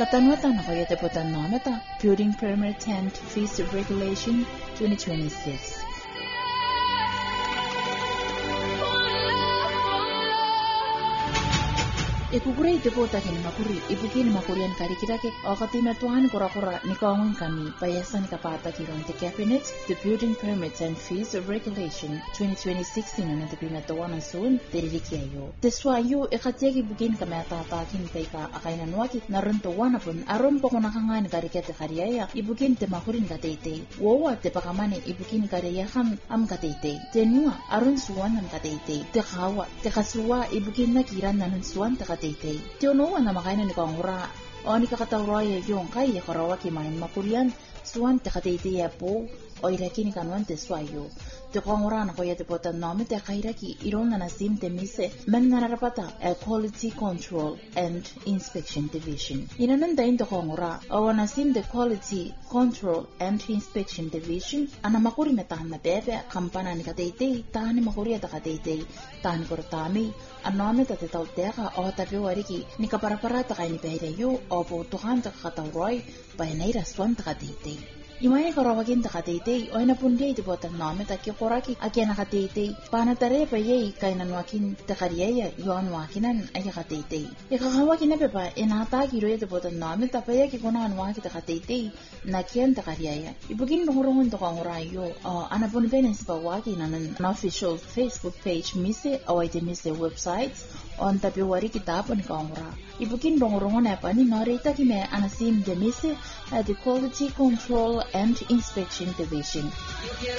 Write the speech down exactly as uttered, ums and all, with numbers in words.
Katanwata na kaya tepotan nameta Building Permit and Fees Regulation twenty twenty-six. Ikukure itepota kini makuri ibukin makurian kari kirake okatina tuan kura-kura nikaungun kami payasan kapata kiron the cabinet the Building Permits and Fees Regulation twenty twenty-six ina natipina tawanan soon tiririkiayo. Teswayo ikatiagi bukin kami atatakin kaika akainan wakit naruntuwan apun aron poko nakangan kari kete kariaya ibukin te makurin katete wawa te pakamane ibukin kariyahan am katete tenua aron suwan am katete te kawa te kasua ibukin nakiran nanun suwan te Tete. Tiono na makainan ni Kongura. O ni kakatawraya yung kaya karawaki main makurian suwan te katete ya po o iraki ni kanuan te swayo. Te Kongura na kaya te potan nome te kairaki iron na nasim te mise men narapata a Quality Control and Inspection Division. Inanandain te Kongura o nasim the Quality Control and Inspection Division ana makuri na tahan na bebe kampana ni katete tahan ni makuri at katete tahan kortami anome ta te tauteka o tabi wariki ni kaparaparata kay ni pehirayo o putuhan ta kakatawroy bayanay raswan ta katete. Imay karawagin ta katete o inapundiay ti botan nome ta kikoraki akya na katete panatare pa yay kay nanwakin ta kariyaya yoan wakinan ay katete. Ikakawakin na pepa inatagi roya ti botan nome ta paya kikunahan waki ta katete na kiyan ta kariyaya. Ibugin nungurungan to kangurayo o anapunipenen si pawaki na nan official Facebook page mise o ay ti mise websites on tapi wari kita pun kangura. Ibukin nungurungan na pa ni narita kime anasim de mise at the Quality Control and Inspection Division.